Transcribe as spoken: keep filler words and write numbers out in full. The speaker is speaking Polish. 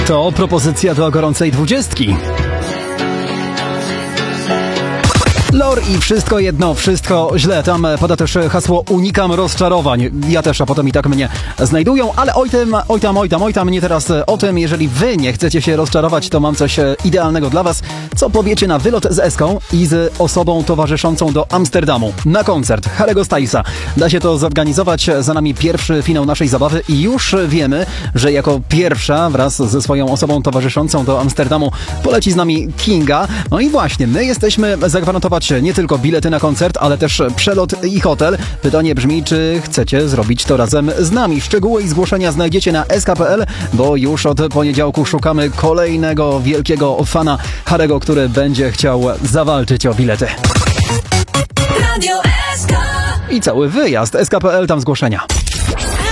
To propozycja do gorącej dwudziestki. Lor i wszystko jedno, wszystko źle. Tam poda też hasło unikam rozczarowań. Ja też, a potem i tak mnie znajdują, ale oj tym, oj tam, oj tam, oj tam, nie teraz o tym. Jeżeli wy nie chcecie się rozczarować, to mam coś idealnego dla was. Co powiecie na wylot z Eską i z osobą towarzyszącą do Amsterdamu? Na koncert Harry'ego Stylesa. Da się to zorganizować. Za nami pierwszy finał naszej zabawy i już wiemy, że jako pierwsza wraz ze swoją osobą towarzyszącą do Amsterdamu poleci z nami Kinga. No i właśnie, my jesteśmy zagwarantować nie tylko bilety na koncert, ale też przelot i hotel. Pytanie brzmi, czy chcecie zrobić to razem z nami? Szczegóły i zgłoszenia znajdziecie na s k kropka p l, bo już od poniedziałku szukamy kolejnego wielkiego fana Harry'ego, który będzie chciał zawalczyć o bilety. Radio S K. I cały wyjazd. s k kropka p l, tam zgłoszenia.